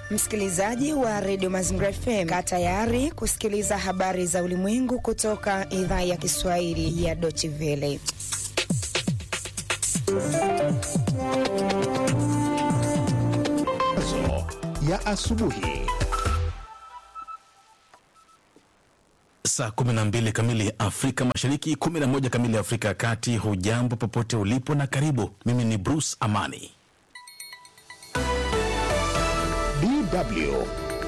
Msikilizaji wa Radio Mazingira FM, kaa tayari kusikiliza habari za ulimwengu kutoka idhaa ya Kiswahili ya Deutsche Welle. Ya asubuhi. Saa 12 kamili Afrika Mashariki, 11 kamili Afrika ya Kati. Hujambo popote ulipo na karibu. Mimi ni Bruce Amani. DW.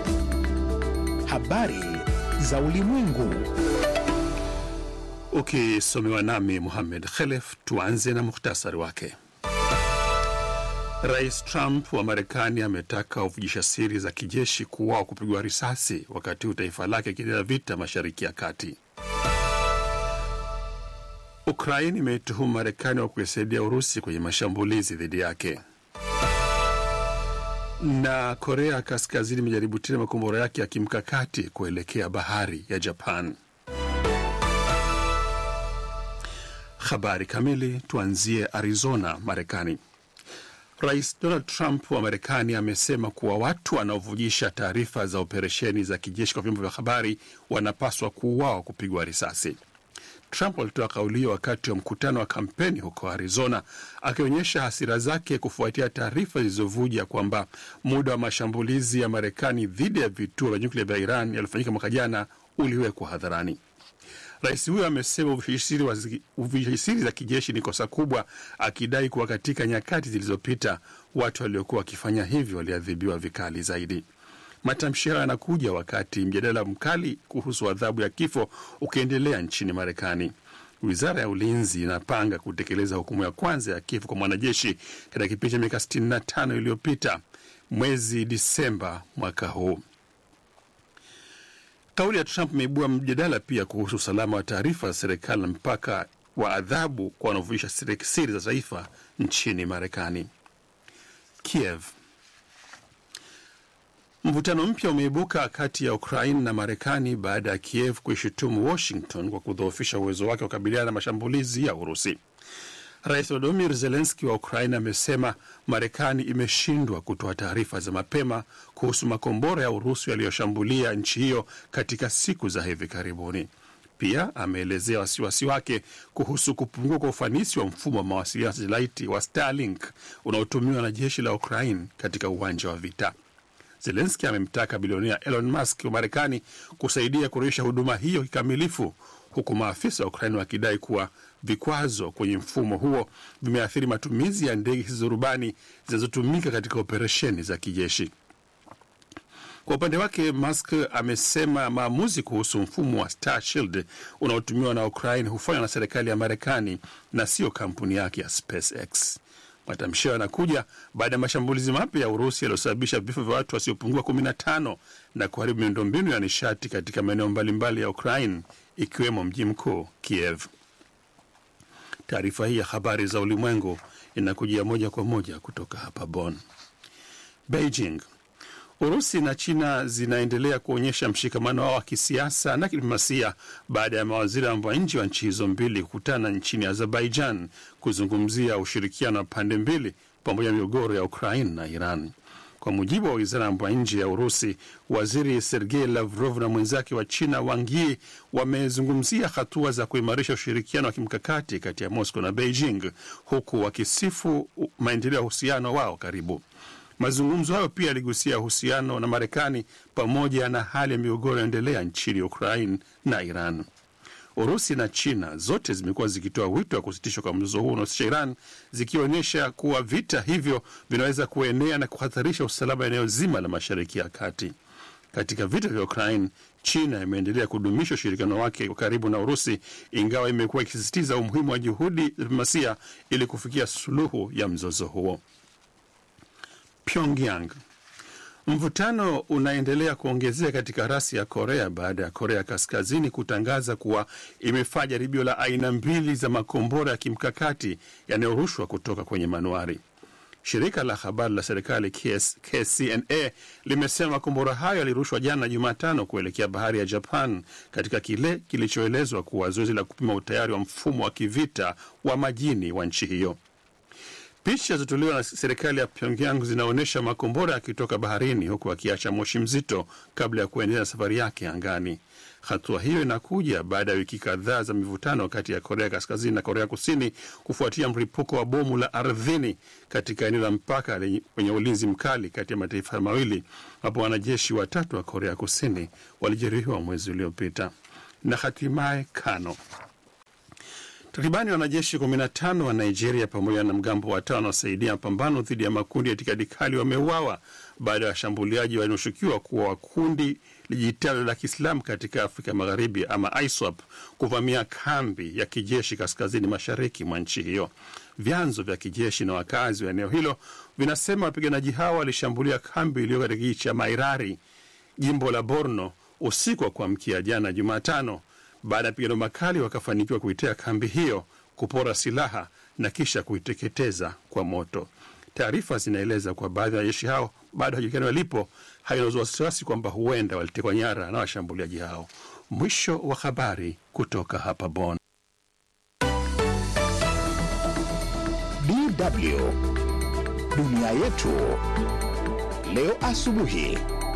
Habari za ulimwengu. Somewa nami Mohamed Khelef. Tuanze na muhtasari wake. Rais Trump wa Marekani ametaka uvujisha siri za kijeshi kuuawa kupigwa risasi wakati taifa lake likiendelea vita Mashariki ya Kati. Ukraine imeituhumu Marekani wa kuisaidia Urusi kwenye mashambulizi dhidi yake. Na Korea Kaskazini imejaribu tena makombora yake ya kimkakati kuelekea bahari ya Japan. Habari kamili. Tuanzie Arizona, Marekani. Rais Donald Trump wa Marekani amesema kuwa watu wanaovujisha taarifa za operesheni za kijeshi kwa vyombo vya habari wanapaswa kuuawa kupigwa risasi. Trump alitoa kauli hiyo wakati wa mkutano wa kampeni huko Arizona, akionyesha hasira zake kufuatia taarifa zilizovuja kwamba muda wa mashambulizi ya Marekani dhidi ya vituo vya nyuklia vya Iran yalifanyika mwaka jana uliwekwa hadharani. Rais huyo amesema uvujisiri za kijeshi ni kosa kubwa, akidai kuwa katika nyakati zilizopita watu waliokuwa wakifanya hivyo waliadhibiwa vikali zaidi. Matamshi hayo yanakuja wakati mjadala mkali kuhusu adhabu ya kifo ukiendelea nchini Marekani. Wizara ya Ulinzi inapanga kutekeleza hukumu ya kwanza ya kifo kwa mwanajeshi katika kipindi cha miaka 65 iliyopita mwezi Disemba mwaka huu. Kauli ya Trump imeibua mjadala pia kuhusu usalama wa taarifa za serikali na mpaka wa adhabu kwa wanaovujisha siri za taifa nchini Marekani. Kiev. Mvutano mpya umeibuka kati ya Ukraine na Marekani baada ya Kiev kuishutumu Washington kwa kudhoofisha uwezo wake wa kukabiliana na mashambulizi ya Urusi. Rais Volodymyr Zelensky wa Ukraine amesema Marekani imeshindwa kutoa taarifa za mapema kuhusu makombora ya Urusi yaliyoshambulia nchi hiyo katika siku za hivi karibuni. Pia ameelezea wasiwasi wake kuhusu kupungua kwa ufanisi wa mfumo wa mawasiliano ya satelaiti wa Starlink unaotumiwa na jeshi la Ukraine katika uwanja wa vita. Zelensky amemtaka bilionea Elon Musk wa Marekani kusaidia kurejesha huduma hiyo kikamilifu, huku maafisa wa Ukraine wakidai kuwa vikwazo kwenye mfumo huo vimeathiri matumizi ya ndege zisizo rubani zinazotumika katika operesheni za kijeshi. Kwa upande wake, Musk amesema maamuzi kuhusu mfumo wa Star Shield unaotumiwa na Ukraine hufanywa na serikali ya Marekani na sio kampuni yake ya SpaceX. Matamshi yanakuja baada ya mashambulizi mapya ya Urusi yaliyosababisha vifo vya watu wasiopungua 15 na kuharibu miundombinu ya nishati katika maeneo mbalimbali ya Ukraine ikiwemo mji mkuu Kiev. Taarifa hii ya habari za ulimwengu inakujia moja kwa moja kutoka hapa Bonn. Beijing. Urusi na China zinaendelea kuonyesha mshikamano wao wa kisiasa na kidiplomasia baada ya mawaziri wa mambo ya nje wa nchi hizo mbili kukutana nchini Azerbaijan kuzungumzia ushirikiano wa pande mbili pamoja na migogoro ya Ukraine na Iran. Kwa mujibu wa wizara ya mambo ya nje ya Urusi, waziri Sergei Lavrov na mwenzake wa China Wang Yi wamezungumzia hatua za kuimarisha ushirikiano wa kimkakati kati ya Moscow na Beijing, huku wakisifu maendeleo ya uhusiano wao karibu. Mazungumzo hayo pia yaligusia uhusiano na Marekani pamoja na hali ya migogoro inayoendelea nchini Ukraine na Iran. Urusi na China zote zimekuwa zikitoa wito wa kusitishwa kwa mzozo huo unaohusisha Iran, zikionyesha kuwa vita hivyo vinaweza kuenea na kuhatarisha usalama eneo zima la Mashariki ya Kati. Katika vita vya Ukraine, China imeendelea kudumisha ushirikiano wake kwa karibu na Urusi, ingawa imekuwa ikisisitiza umuhimu wa juhudi za diplomasia ili kufikia suluhu ya mzozo huo. Pyongyang. Mvutano unaendelea kuongezeka katika rasi ya Korea baada ya Korea Kaskazini kutangaza kuwa imefanya jaribio la aina mbili za makombora ya kimkakati yanayorushwa kutoka kwenye manuari. Shirika la habari la serikali KCNA limesema makombora hayo yalirushwa jana Jumatano kuelekea bahari ya Japan katika kile kilichoelezwa kuwa zoezi la kupima utayari wa mfumo wa kivita wa majini wa nchi hiyo. Picha zilizotolewa na serikali ya Pyongyang zinaonyesha makombora yakitoka baharini huku akiacha moshi mzito kabla ya kuendelea safari yake angani. Hatua hiyo inakuja baada ya wiki kadhaa za mivutano kati ya Korea Kaskazini na Korea Kusini kufuatia mlipuko wa bomu la ardhini katika eneo la mpaka lenye ulinzi mkali kati ya mataifa mawili, hapo wanajeshi 3 wa Korea Kusini walijeruhiwa mwezi uliopita. Na hatimaye Kano, takribani wanajeshi 15 wa Nigeria pamoja na mgambo wa 5 wanaosaidia mapambano dhidi ya makundi ya itikadi kali wameuawa baada ya washambuliaji wanaoshukiwa kuwa wa kundi lijitalo la Kiislamu katika Afrika Magharibi ama ISWAP kuvamia kambi ya kijeshi kaskazini mashariki mwa nchi hiyo. Vyanzo vya kijeshi na wakazi wa eneo hilo vinasema wapiganaji hao walishambulia kambi iliyo katika kijiji cha Mairari, jimbo la Borno, usiku wa kuamkia jana Jumatano. Baada ya mapigano makali wakafanikiwa kuitea kambi hiyo, kupora silaha na kisha kuiteketeza kwa moto. Taarifa zinaeleza kwa baadhi ya wanajeshi hao bado hawajulikani walipo, hainazua wasiwasi kwamba huenda walitekwa nyara na washambuliaji hao. Mwisho wa habari kutoka hapa Bonn. DW Dunia Yetu leo asubuhi.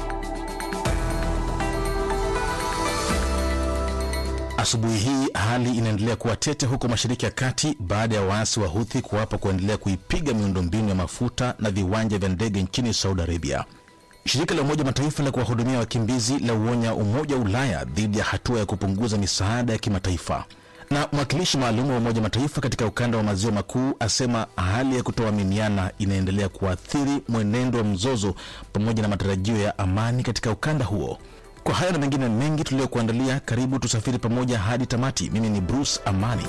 Asubuhi hii hali inaendelea kuwa tete huko Mashariki ya Kati baada ya waasi wa Houthi kuapa kuendelea kuipiga miundombinu ya mafuta na viwanja vya ndege nchini Saudi Arabia. Shirika la Umoja Mataifa la kuwahudumia wakimbizi la uonya Umoja wa Ulaya dhidi ya hatua ya kupunguza misaada ya kimataifa. Na mwakilishi maalum wa Umoja Mataifa katika ukanda wa maziwa makuu asema hali ya kutoaminiana inaendelea kuathiri mwenendo wa mzozo pamoja na matarajio ya amani katika ukanda huo. Kwa haya na mengine mengi tuliyokuandalia, karibu tusafiri pamoja hadi tamati. Mimi ni Bruce Amani.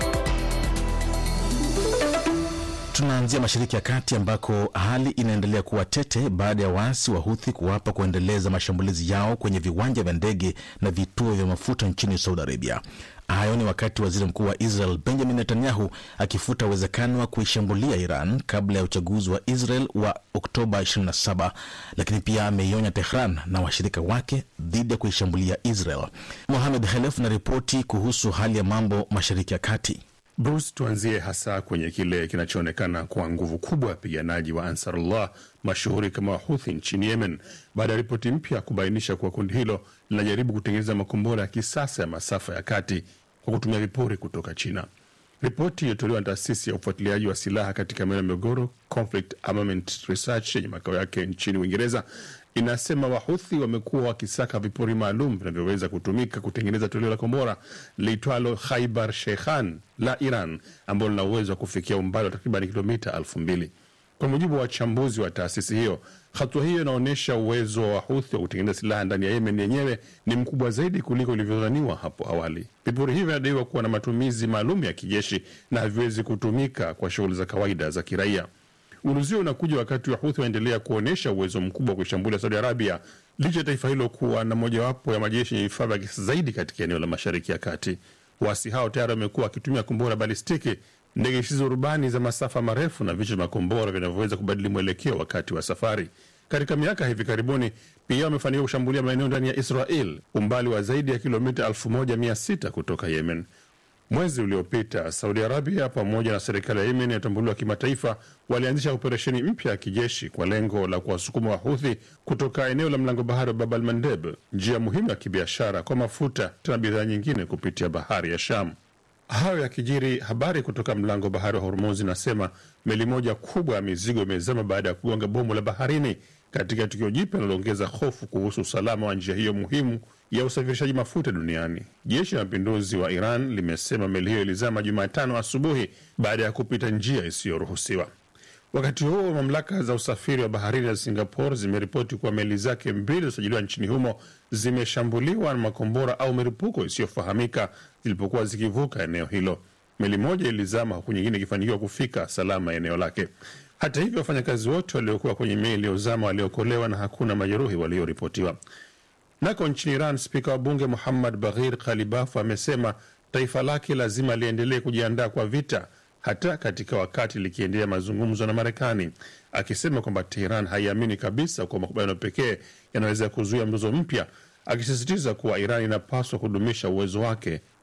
Tunaanzia Mashariki ya Kati ambako hali inaendelea kuwa tete baada ya waasi wa Houthi kuapa kuendeleza mashambulizi yao kwenye viwanja vya ndege na vituo vya mafuta nchini Saudi Arabia. Hayo ni wakati waziri mkuu wa Israel Benjamin Netanyahu akifuta uwezekano wa kuishambulia Iran kabla ya uchaguzi wa Israel wa Oktoba 27, lakini pia ameionya Tehran na washirika wake dhidi ya kuishambulia Israel. Mohamed Khelef na ripoti kuhusu hali ya mambo Mashariki ya Kati. Bruce, tuanzie hasa kwenye kile kinachoonekana kwa nguvu kubwa ya wapiganaji wa Ansarullah mashuhuri kama Houthi nchini Yemen, baada ya ripoti mpya kubainisha kuwa kundi hilo linajaribu kutengeneza makombora ya kisasa ya masafa ya kati kwa kutumia vipuri kutoka China. Ripoti iliyotolewa na taasisi ya ufuatiliaji wa silaha katika maeneo ya migogoro, Conflict Armament Research, yenye makao yake nchini Uingereza, inasema Wahuthi wamekuwa wakisaka vipuri maalum vinavyoweza kutumika kutengeneza toleo la kombora liitwalo Khaibar Sheikhan la Iran, ambalo lina uwezo wa kufikia umbali wa takriban kilomita 2000. Kwa mujibu wa wachambuzi wa taasisi hiyo, hatua hiyo inaonyesha uwezo wa Wahuthi wa kutengeneza silaha ndani ya Yemen yenyewe ni mkubwa zaidi kuliko ilivyodhaniwa hapo awali. Vipuri hivyo vinadaiwa kuwa na matumizi maalum ya kijeshi na haviwezi kutumika kwa shughuli za kawaida za kiraia. Uluzio unakuja wakati wa Houthi waendelea kuonyesha uwezo mkubwa wa kushambulia Saudi Arabia, licha ya taifa hilo kuwa na mojawapo ya majeshi yenye vifaa vya kisasa zaidi katika eneo la Mashariki ya Kati. Waasi hao tayari wamekuwa wakitumia kombora balistiki, ndege zisizo rubani za masafa marefu na vichwa vya makombora vinavyoweza kubadili mwelekeo wakati wa safari. Katika miaka hivi karibuni pia wamefanikiwa kushambulia maeneo ndani ya Israel, umbali wa zaidi ya kilomita 1600 kutoka Yemen. Mwezi uliopita, Saudi Arabia pamoja na serikali ya Yemen inayotambuliwa kimataifa walianzisha operesheni mpya ya kijeshi kwa lengo la kuwasukuma Wahuthi kutoka eneo la mlango bahari wa Bab al-Mandeb, njia muhimu ya kibiashara kwa mafuta na bidhaa nyingine kupitia bahari ya Sham. Hayo yakijiri, habari kutoka mlango bahari wa Hormuz inasema meli moja kubwa ya mizigo imezama baada ya kugonga bomu la baharini, katika tukio jipya linaloongeza hofu kuhusu usalama wa njia hiyo muhimu ya usafirishaji mafuta duniani. Jeshi la mapinduzi wa Iran limesema meli hiyo ilizama Jumatano asubuhi baada ya kupita njia isiyoruhusiwa. Wakati huo, mamlaka za usafiri wa baharini za Singapore zimeripoti kuwa meli zake 2 zilizosajiliwa nchini humo zimeshambuliwa na makombora au milipuko isiyofahamika zilipokuwa zikivuka eneo hilo. Meli moja ilizama huku nyingine ikifanikiwa kufika salama eneo lake. Hata hivyo, wafanyakazi wote waliokuwa kwenye meli iliyozama waliokolewa na hakuna majeruhi walioripotiwa. Nako nchini Iran, spika wa bunge Muhammad Baghir Khalibaf amesema taifa lake lazima liendelee kujiandaa kwa vita, hata katika wakati likiendelea mazungumzo na Marekani, akisema kwamba Tehran haiamini kabisa kwa makubaliano pekee yanaweza kuzuia mzozo mpya, akisisitiza kuwa Iran inapaswa kudumisha uwezo wake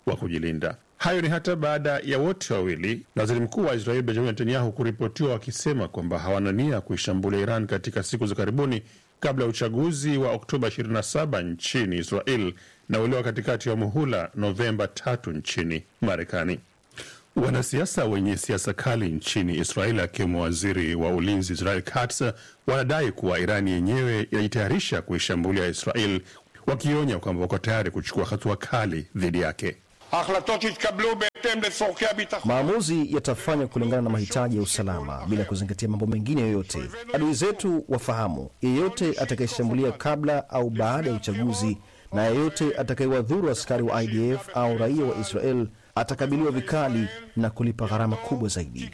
wa kujilinda. Hayo ni hata baada ya wote wawili na waziri mkuu wa Israeli Benjamin Netanyahu kuripotiwa wakisema kwamba hawana nia kuishambulia Iran katika siku za karibuni kabla ya uchaguzi wa Oktoba 27 nchini Israel na ule wa katikati ya muhula Novemba 3 nchini Marekani. Wanasiasa wenye siasa kali nchini Israel akiwemo waziri wa ulinzi Israel Katz wanadai kuwa Irani yenyewe inajitayarisha kuishambulia Israel, wakionya kwamba wako tayari kuchukua hatua kali dhidi yake. Maamuzi yatafanywa kulingana na mahitaji ya usalama bila kuzingatia mambo mengine yoyote. Adui zetu wafahamu, yeyote atakayeshambulia kabla au baada ya uchaguzi na yeyote atakayewadhuru askari wa IDF au raia wa Israel atakabiliwa vikali na kulipa gharama kubwa zaidi.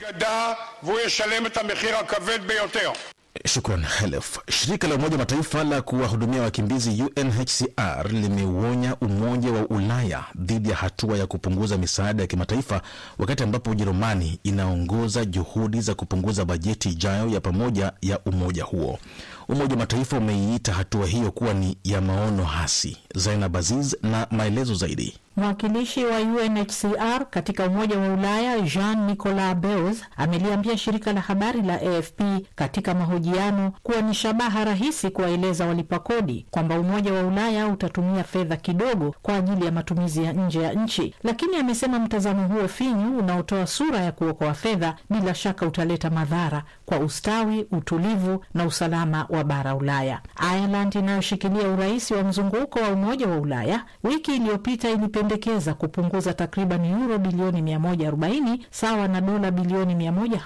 Shukran Khalef. Shirika la Umoja Mataifa la kuwahudumia wakimbizi UNHCR limeuonya Umoja wa Ulaya dhidi ya hatua ya kupunguza misaada ya kimataifa, wakati ambapo Ujerumani inaongoza juhudi za kupunguza bajeti ijayo ya pamoja ya umoja huo. Umoja wa Mataifa umeiita hatua hiyo kuwa ni ya maono hasi. Zainab Aziz na maelezo zaidi. Mwakilishi wa UNHCR katika Umoja wa Ulaya Jean-Nicolas Beuz ameliambia shirika la habari la AFP katika mahojiano kuwa ni shabaha rahisi kuwaeleza walipa kodi kwamba Umoja wa Ulaya utatumia fedha kidogo kwa ajili ya matumizi ya nje ya nchi, lakini amesema mtazamo huo finyu unaotoa sura ya kuokoa fedha bila shaka utaleta madhara kwa ustawi, utulivu na usalama wa bara Ulaya. Ireland inayoshikilia urais wa mzunguko wa Umoja wa Ulaya wiki iliyopita ilipendekeza kupunguza takriban euro bilioni 140 sawa na dola bilioni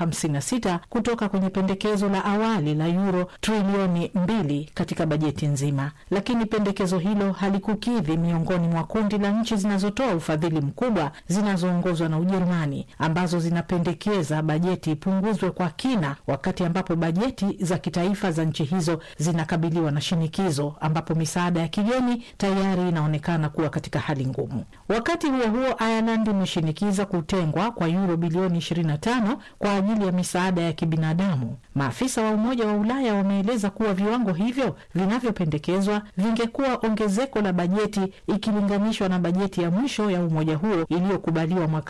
156 kutoka kwenye pendekezo la awali la euro trilioni 2 katika bajeti nzima, lakini pendekezo hilo halikukidhi miongoni mwa kundi la nchi zinazotoa ufadhili mkubwa zinazoongozwa na Ujerumani, ambazo zinapendekeza bajeti ipunguzwe kwa kina, wakati ambapo bajeti za kitaifa za nchi hizo zinakabiliwa na shinikizo, ambapo misaada ya kigeni tayari inaonekana kuwa katika hali ngumu. Wakati huo huo, Ireland imeshinikiza kutengwa kwa euro bilioni 25 kwa ajili ya misaada ya kibinadamu. Maafisa wa Umoja wa Ulaya wameeleza kuwa viwango hivyo vinavyopendekezwa vingekuwa ongezeko la bajeti ikilinganishwa na bajeti ya mwisho ya umoja huo iliyokubaliwa mwaka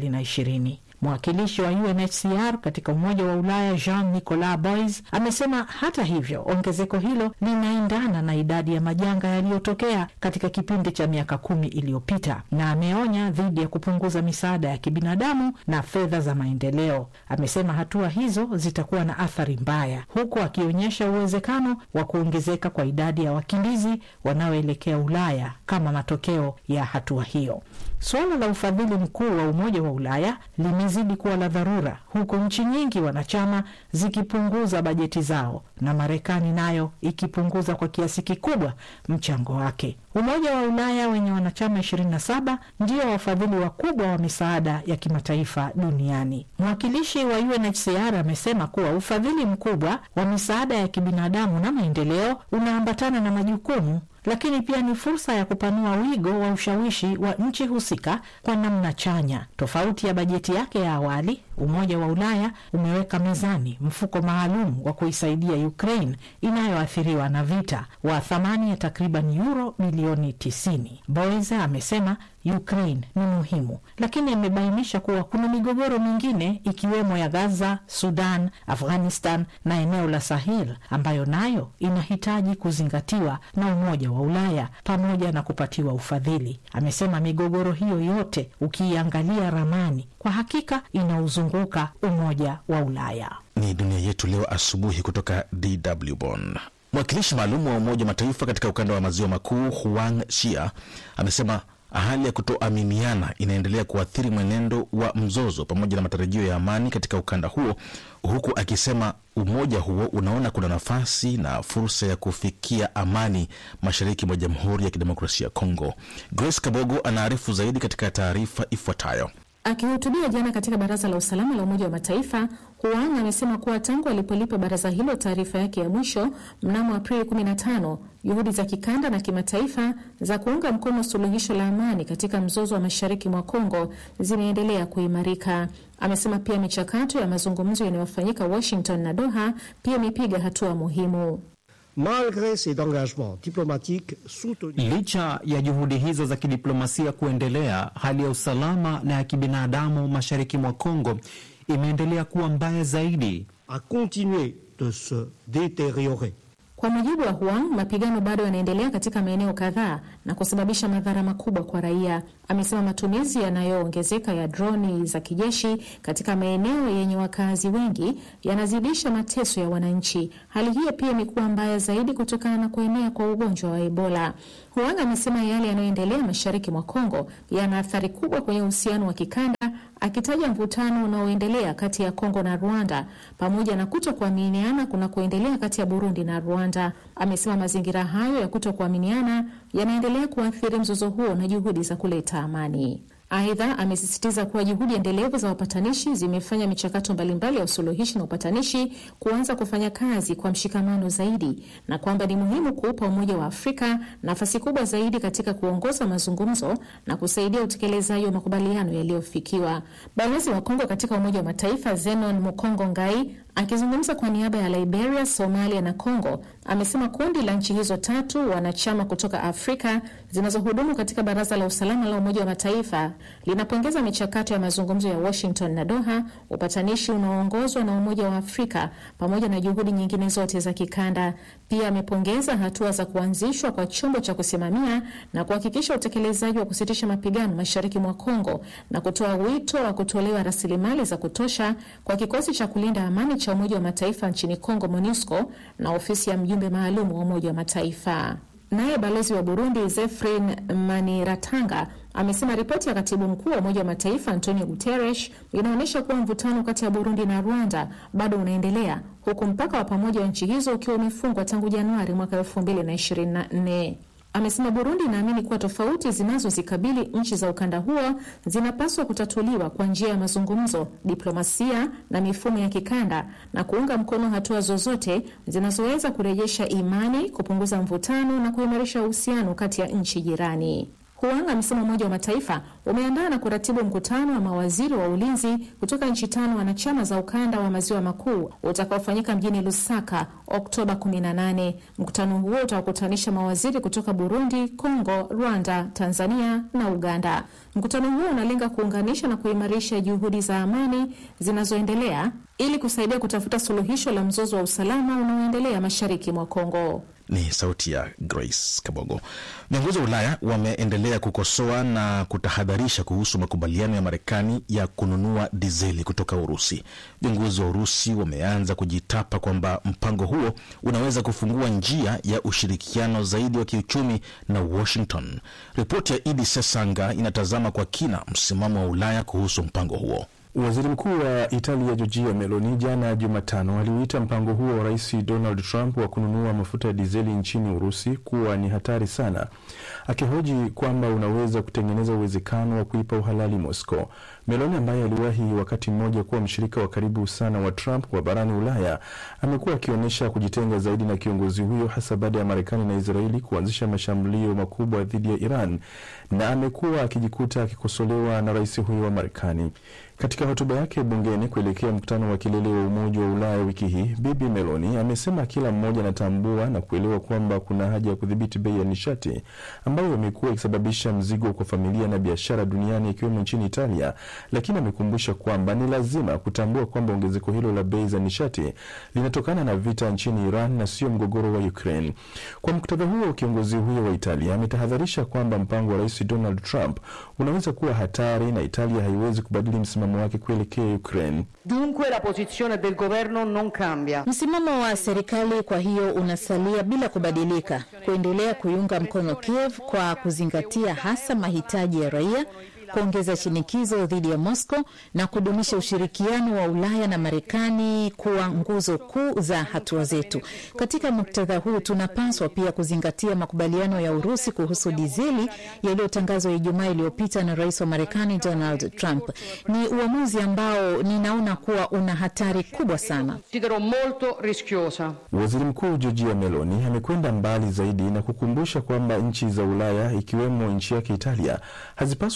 2020. Mwakilishi wa UNHCR katika Umoja wa Ulaya Jean-Nicolas Boys amesema hata hivyo ongezeko hilo linaendana na idadi ya majanga yaliyotokea katika kipindi cha miaka 10 iliyopita, na ameonya dhidi ya kupunguza misaada ya kibinadamu na fedha za maendeleo. Amesema hatua hizo zitakuwa na athari mbaya, huku akionyesha uwezekano wa kuongezeka kwa idadi ya wakimbizi wanaoelekea Ulaya kama matokeo ya hatua hiyo. Suala la ufadhili mkuu wa Umoja wa Ulaya limezidi kuwa la dharura, huku nchi nyingi wanachama zikipunguza bajeti zao na Marekani nayo ikipunguza kwa kiasi kikubwa mchango wake. Umoja wa Ulaya wenye wanachama 27 ndio wafadhili wakubwa wa misaada ya kimataifa duniani. Mwakilishi wa UNHCR amesema kuwa ufadhili mkubwa wa misaada ya kibinadamu na maendeleo unaambatana na majukumu, lakini pia ni fursa ya kupanua wigo wa ushawishi wa nchi husika kwa namna chanya. Tofauti ya bajeti yake ya awali, Umoja wa Ulaya umeweka mezani mfuko maalum wa kuisaidia Ukraine inayoathiriwa na vita wa thamani ya takriban euro milioni 90. Boyce amesema Ukraine ni muhimu, lakini amebainisha kuwa kuna migogoro mingine ikiwemo ya Gaza, Sudan, Afghanistan na eneo la Sahel ambayo nayo inahitaji kuzingatiwa na Umoja wa Ulaya pamoja na kupatiwa ufadhili. Amesema migogoro hiyo yote ukiangalia ramani kwa hakika inauzunguka Umoja wa Ulaya. Ni dunia yetu leo asubuhi kutoka DW Bonn. Mwakilishi maalum wa Umoja Mataifa katika ukanda wa maziwa makuu Huang Xia amesema hali ya kutoaminiana inaendelea kuathiri mwenendo wa mzozo pamoja na matarajio ya amani katika ukanda huo, huku akisema umoja huo unaona kuna nafasi na fursa ya kufikia amani mashariki mwa Jamhuri ya Kidemokrasia ya Kongo. Grace Kabogo anaarifu zaidi katika taarifa ifuatayo. Akihutubia jana katika Baraza la Usalama la Umoja wa Mataifa, Huang amesema kuwa tangu alipolipa baraza hilo taarifa yake ya mwisho mnamo Aprili 15, juhudi za kikanda na kimataifa za kuunga mkono suluhisho la amani katika mzozo wa mashariki mwa Kongo zimeendelea kuimarika. Amesema pia michakato ya mazungumzo yanayofanyika Washington na Doha pia imepiga hatua muhimu. Malgré ces engagements diplomatiques soutenus. Licha ya juhudi hizo za kidiplomasia kuendelea, hali ya usalama na ya kibinadamu mashariki mwa Kongo imeendelea kuwa mbaya zaidi. A continuer de se détériorer. Kwa mujibu wa Huang, mapigano bado yanaendelea katika maeneo kadhaa na kusababisha madhara makubwa kwa raia. Amesema matumizi yanayoongezeka ya droni za kijeshi katika maeneo yenye wakazi wengi yanazidisha mateso ya wananchi. Hali hiyo pia imekuwa mbaya zaidi kutokana na kuenea kwa ugonjwa wa Ebola. Huang amesema yale yanayoendelea mashariki mwa Kongo yana athari kubwa kwenye uhusiano wa kikanda, akitaja mvutano unaoendelea kati ya Kongo na Rwanda pamoja na kutokuaminiana kunakoendelea kati ya Burundi na Rwanda. Amesema mazingira hayo ya kutokuaminiana yanaendelea kuathiri mzozo huo na juhudi za kuleta amani. Aidha, amesisitiza kuwa juhudi endelevu za wapatanishi zimefanya michakato mbalimbali ya usuluhishi na upatanishi kuanza kufanya kazi kwa mshikamano zaidi na kwamba ni muhimu kuupa Umoja wa Afrika nafasi kubwa zaidi katika kuongoza mazungumzo na kusaidia utekelezaji wa makubaliano yaliyofikiwa. Balozi wa Kongo katika Umoja wa Mataifa Zenon Mukongo Ngai akizungumza kwa niaba ya Liberia, Somalia na Kongo, amesema kundi la nchi hizo tatu wanachama kutoka Afrika zinazohudumu katika Baraza la Usalama la Umoja wa Mataifa linapongeza michakato ya mazungumzo ya Washington na Doha, upatanishi unaoongozwa na Umoja wa Afrika pamoja na juhudi nyingine zote za kikanda. Pia amepongeza hatua za kuanzishwa kwa chombo cha kusimamia na kuhakikisha utekelezaji wa kusitisha mapigano mashariki mwa Kongo na kutoa wito wa kutolewa rasilimali za kutosha kwa kikosi cha kulinda amani cha Umoja wa Mataifa nchini Kongo MONUSCO na ofisi ya mjumbe maalum wa Umoja wa Mataifa. Naye balozi wa Burundi Zefrin Maniratanga amesema ripoti ya katibu mkuu wa Umoja wa Mataifa Antonio Guterres inaonyesha kuwa mvutano kati ya Burundi na Rwanda bado unaendelea, huku mpaka wa pamoja wa nchi hizo ukiwa umefungwa tangu Januari mwaka 2024. Amesema Burundi inaamini kuwa tofauti zinazozikabili nchi za ukanda huo zinapaswa kutatuliwa kwa njia ya mazungumzo, diplomasia na mifumo ya kikanda na kuunga mkono hatua zozote zinazoweza kurejesha imani, kupunguza mvutano na kuimarisha uhusiano kati ya nchi jirani. Huang amesema Umoja wa Mataifa umeandaa na kuratibu mkutano wa mawaziri wa ulinzi kutoka nchi 5 wanachama za ukanda wa maziwa makuu utakaofanyika mjini Lusaka Oktoba 18. Mkutano huo utawakutanisha mawaziri kutoka Burundi, Kongo, Rwanda, Tanzania na Uganda. Mkutano huo unalenga kuunganisha na kuimarisha juhudi za amani zinazoendelea ili kusaidia kutafuta suluhisho la mzozo wa usalama unaoendelea mashariki mwa Kongo. Ni sauti ya Grace Kabogo. Viongozi wa Ulaya wameendelea kukosoa na kutahadharisha kuhusu makubaliano ya Marekani ya kununua dizeli kutoka Urusi. Viongozi wa Urusi wameanza kujitapa kwamba mpango huo unaweza kufungua njia ya ushirikiano zaidi wa kiuchumi na Washington. Ripoti ya Idi Sesanga inatazama kwa kina msimamo wa Ulaya kuhusu mpango huo. Waziri Mkuu wa Italia Giorgia Meloni jana Jumatano aliuita mpango huo wa Rais Donald Trump wa kununua mafuta ya dizeli nchini Urusi kuwa ni hatari sana, akihoji kwamba unaweza kutengeneza uwezekano wa kuipa uhalali Moscow. Meloni, ambaye aliwahi wakati mmoja kuwa mshirika wa karibu sana wa Trump kwa barani Ulaya, amekuwa akionyesha kujitenga zaidi na kiongozi huyo, hasa baada ya Marekani na Israeli kuanzisha mashambulio makubwa dhidi ya Iran, na amekuwa akijikuta akikosolewa na rais huyo wa Marekani. Katika hotuba yake bungeni kuelekea mkutano wa kilele wa Umoja wa Ulaya wiki hii, Bibi Meloni amesema kila mmoja anatambua na kuelewa kwamba kuna haja ya kudhibiti bei ya nishati ambayo imekuwa ikisababisha mzigo kwa familia na biashara duniani ikiwemo nchini Italia, lakini amekumbusha kwamba ni lazima kutambua kwamba ongezeko hilo la bei za nishati linatokana na vita nchini Iran na sio mgogoro wa Ukraine. Kwa muktadha huo, kiongozi huyo wa Italia ametahadharisha kwamba mpango wa Rais Donald Trump unaweza kuwa hatari na Italia haiwezi kubadili msimamo wake kuelekea Ukraine. Dunque la posizione del governo non cambia. Msimamo wa serikali kwa hiyo unasalia bila kubadilika, kuendelea kuiunga mkono Kiev kwa kuzingatia hasa mahitaji ya raia, kuongeza shinikizo dhidi ya Moscow na kudumisha ushirikiano wa Ulaya na Marekani kuwa nguzo kuu za hatua zetu. Katika muktadha huu, tunapaswa pia kuzingatia makubaliano ya Urusi kuhusu dizeli yaliyotangazwa Ijumaa iliyopita na Rais wa Marekani Donald Trump. Ni uamuzi ambao ninaona kuwa una hatari kubwa sana. Waziri Mkuu Giorgia Meloni amekwenda mbali zaidi na kukumbusha kwamba nchi za Ulaya ikiwemo nchi yake Italia hazipaswi kupuuza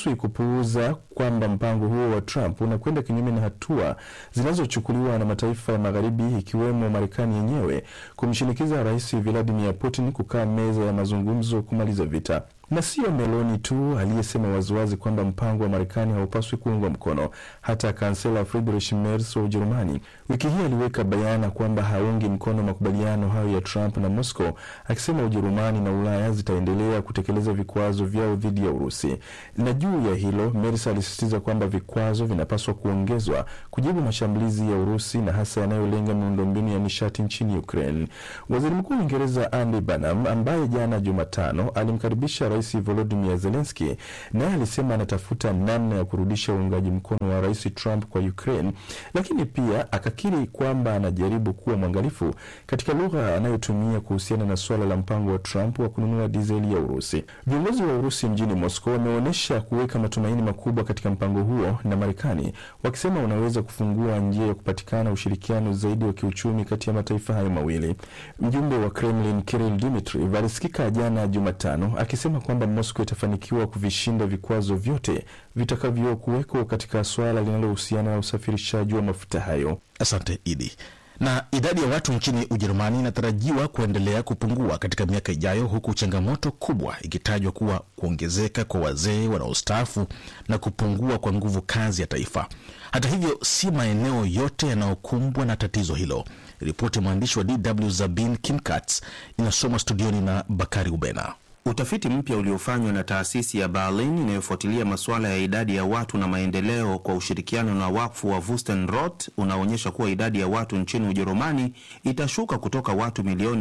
kupuuza kwamba mpango huo wa Trump unakwenda kinyume na hatua zinazochukuliwa na mataifa ya magharibi ikiwemo Marekani yenyewe kumshinikiza Rais Vladimir Putin kukaa meza ya mazungumzo kumaliza vita. Na sio Meloni tu aliyesema waziwazi kwamba mpango wa Marekani haupaswi kuungwa mkono. Hata kansela Friedrich Merz wa Ujerumani wiki hii aliweka bayana kwamba haungi mkono makubaliano hayo ya Trump na Moscow, akisema Ujerumani na Ulaya zitaendelea kutekeleza vikwazo vyao dhidi ya Urusi. Na juu ya hilo, Merz alisisitiza kwamba vikwazo vinapaswa kuongezwa kujibu mashambulizi ya Urusi na hasa yanayolenga miundombinu ya nishati nchini Ukraine. Waziri Mkuu wa Uingereza Andy Burnham, ambaye jana Jumatano alimkaribisha Rais Volodymyr Zelensky, naye alisema anatafuta namna ya kurudisha uungaji mkono wa Rais Trump kwa Ukraine, lakini pia akakiri kwamba anajaribu kuwa mwangalifu katika lugha anayotumia kuhusiana na swala la mpango wa Trump wa kununua dizeli ya Urusi. Viongozi wa Urusi mjini Moscow wameonyesha kuweka matumaini makubwa katika mpango huo na Marekani, wakisema unaweza kufungua njia ya kupatikana ushirikiano zaidi wa kiuchumi kati ya mataifa hayo mawili. Mjumbe wa Kremlin Kirill Dmitriev alisikika jana Jumatano akisema kwamba Moscow itafanikiwa kuvishinda vikwazo vyote vitakavyokuweko katika swala linalohusiana na usafirishaji wa mafuta hayo. Asante Idi. Na idadi ya watu nchini Ujerumani inatarajiwa kuendelea kupungua katika miaka ijayo, huku changamoto kubwa ikitajwa kuwa kuongezeka kwa wazee wanaostaafu na kupungua kwa nguvu kazi ya taifa. Hata hivyo, si maeneo yote yanayokumbwa na tatizo hilo. Ripoti mwandishi wa DW Zabin Kimkatz inasoma studioni na Bakari Ubena. Utafiti mpya uliofanywa na taasisi ya Berlin inayofuatilia masuala ya idadi ya watu na maendeleo kwa ushirikiano na wakfu wa Wustenrot unaonyesha kuwa idadi ya watu nchini Ujerumani itashuka kutoka watu milioni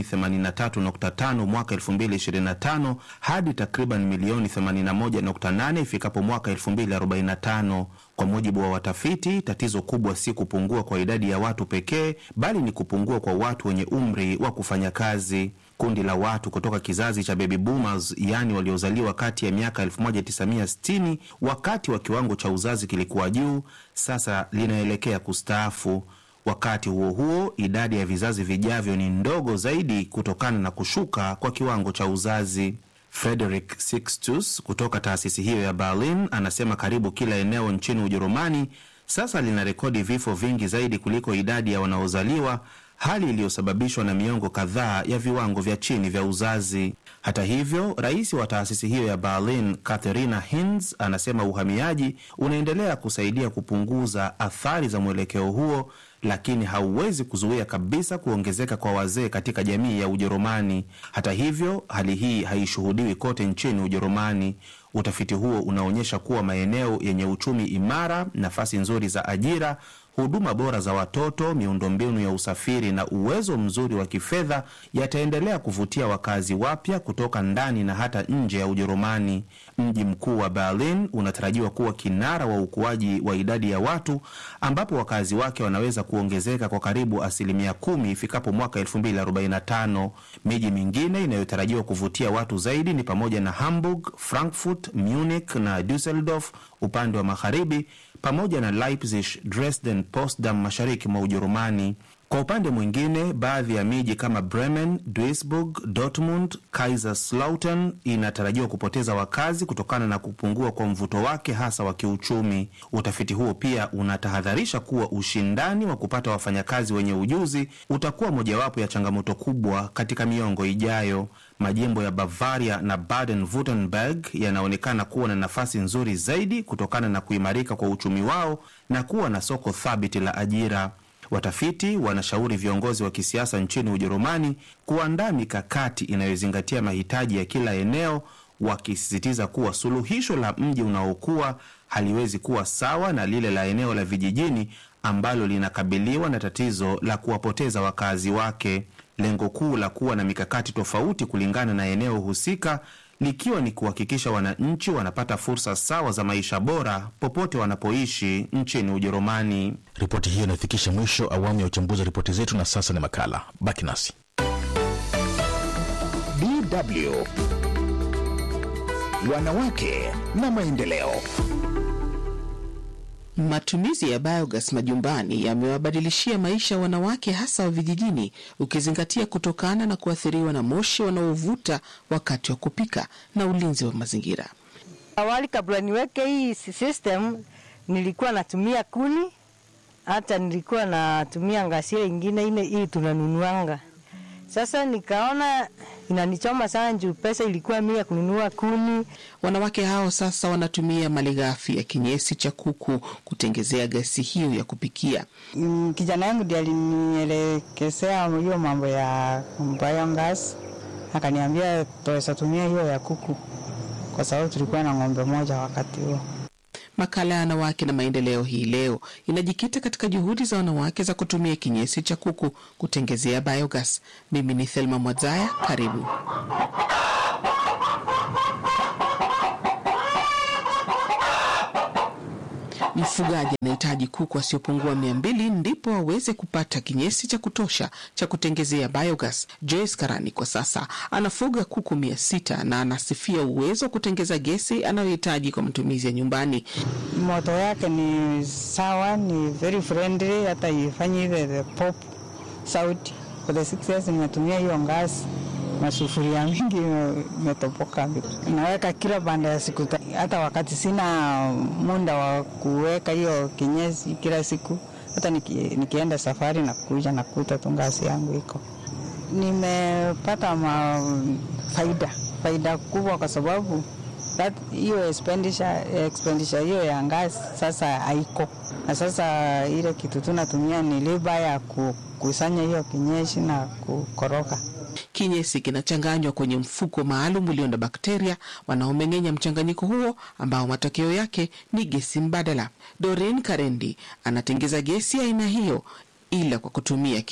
83.5 mwaka 2025 hadi takriban milioni 81.8 ifikapo mwaka 2045. Kwa mujibu wa watafiti, tatizo kubwa si kupungua kwa idadi ya watu pekee, bali ni kupungua kwa watu wenye umri wa kufanya kazi. Kundi la watu kutoka kizazi cha baby boomers, yani waliozaliwa kati ya miaka 1960 wakati wa kiwango cha uzazi kilikuwa juu, sasa linaelekea kustaafu. Wakati huo huo, idadi ya vizazi vijavyo ni ndogo zaidi kutokana na kushuka kwa kiwango cha uzazi. Frederick Sixtus kutoka taasisi hiyo ya Berlin anasema karibu kila eneo nchini Ujerumani sasa lina rekodi vifo vingi zaidi kuliko idadi ya wanaozaliwa, hali iliyosababishwa na miongo kadhaa ya viwango vya chini vya uzazi. Hata hivyo, rais wa taasisi hiyo ya Berlin, Katharina Hinz, anasema uhamiaji unaendelea kusaidia kupunguza athari za mwelekeo huo, lakini hauwezi kuzuia kabisa kuongezeka kwa wazee katika jamii ya Ujerumani. Hata hivyo, hali hii haishuhudiwi kote nchini Ujerumani. Utafiti huo unaonyesha kuwa maeneo yenye uchumi imara, nafasi nzuri za ajira, huduma bora za watoto, miundombinu ya usafiri na uwezo mzuri wa kifedha yataendelea kuvutia wakazi wapya kutoka ndani na hata nje ya Ujerumani. Mji mkuu wa Berlin unatarajiwa kuwa kinara wa ukuaji wa idadi ya watu, ambapo wakazi wake wanaweza kuongezeka kwa karibu 10% ifikapo mwaka 2045. Miji mingine inayotarajiwa kuvutia watu zaidi ni pamoja na Hamburg, Frankfurt, Munich na Düsseldorf upande wa magharibi, pamoja na Leipzig, Dresden, Potsdam mashariki mwa Ujerumani. Kwa upande mwingine, baadhi ya miji kama Bremen, Duisburg, Dortmund, Kaiserslautern inatarajiwa kupoteza wakazi kutokana na kupungua kwa mvuto wake hasa wa kiuchumi. Utafiti huo pia unatahadharisha kuwa ushindani wa kupata wafanyakazi wenye ujuzi utakuwa mojawapo ya changamoto kubwa katika miongo ijayo. Majimbo ya Bavaria na Baden-Württemberg yanaonekana kuwa na nafasi nzuri zaidi kutokana na kuimarika kwa uchumi wao na kuwa na soko thabiti la ajira. Watafiti wanashauri viongozi wa kisiasa nchini Ujerumani kuandaa mikakati inayozingatia mahitaji ya kila eneo, wakisisitiza kuwa suluhisho la mji unaokuwa haliwezi kuwa sawa na lile la eneo la vijijini ambalo linakabiliwa na tatizo la kuwapoteza wakazi wake. Lengo kuu la kuwa na mikakati tofauti kulingana na eneo husika likiwa ni kuhakikisha wananchi wanapata fursa sawa za maisha bora popote wanapoishi nchini Ujerumani. Ripoti hiyo inafikisha mwisho awamu ya uchambuzi wa ripoti zetu, na sasa ni makala. Baki nasi. DW Wanawake na maendeleo. Matumizi ya biogas majumbani yamewabadilishia maisha wanawake hasa wa vijijini, ukizingatia kutokana na kuathiriwa na moshi wanaovuta wakati wa kupika na ulinzi wa mazingira. Awali kabla niweke hii system nilikuwa natumia kuni, hata nilikuwa natumia ngasile ingine hii tunanunuanga. Sasa nikaona inanichoma sana juu pesa ilikuwa mingi kununua kuni. Wanawake hao sasa wanatumia malighafi ya kinyesi cha kuku kutengezea gesi hiyo ya kupikia. Kijana yangu ndiye alinielekezea hiyo mambo ya biogas. Akaniambia tuweza tumia hiyo ya kuku kwa sababu tulikuwa na ng'ombe moja wakati huo. Makala ya wanawake na maendeleo hii leo inajikita katika juhudi za wanawake za kutumia kinyesi cha kuku kutengezea biogas. Mimi ni Thelma Mwadzaya, karibu. Mfugaji anahitaji kuku wasiopungua 200 ndipo waweze kupata kinyesi cha kutosha cha kutengezea biogas. Joyce Karani kwa sasa anafuga kuku 600 na anasifia uwezo wa kutengeza gesi anayohitaji kwa matumizi ya nyumbani. Moto yake ni sawa, ni very friendly, hata ifanye ile pop sauti. Kwa the 6 years nimetumia hiyo gas, masufuria mingi imetopoka. Naweka kila baada ya siku, hata wakati sina muda wa kuweka hiyo kinyesi kila siku, hata nikienda safari na kuja nakuta tu gasi yangu iko. Nimepata faida kubwa kwa sababu hiyo expenditure hiyo ya gas sasa haiko. Na sasa ile kitu tunatumia ni liba ya kukusanya hiyo kinyesi na kukoroga. Kinyesi kinachanganywa kwenye mfuko maalum ulio na bakteria wanaomeng'enya mchanganyiko huo ambao matokeo yake ni gesi mbadala. Doreen Karendi anatengeza gesi aina hiyo ila kwa kutumia